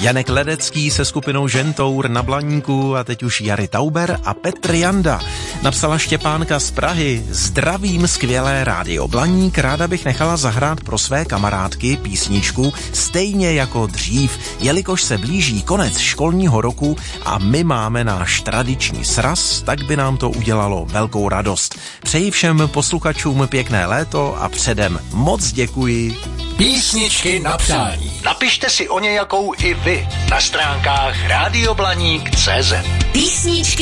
Janek Ledecký se skupinou Žentour na Blaníku a teď už Jary Tauber a Petr Janda. Napsala Štěpánka z Prahy: zdravím skvělé rádio Blaník, ráda bych nechala zahrát pro své kamarádky písničku Stejně jako dřív, jelikož se blíží konec školního roku a my máme náš tradiční sraz, tak by nám to udělalo velkou radost. Přeji všem posluchačům pěkné léto a předem moc děkuji. Písničky na přání. Napište si o nějakou i vy na stránkách radioblaník.cz. Písničky